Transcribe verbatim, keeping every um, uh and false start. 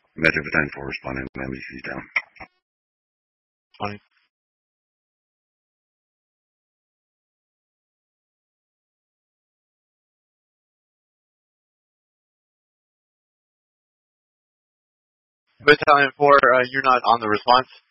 Metric for time four responding. M D C down. Fine. Battalion four, uh, you're not on the response.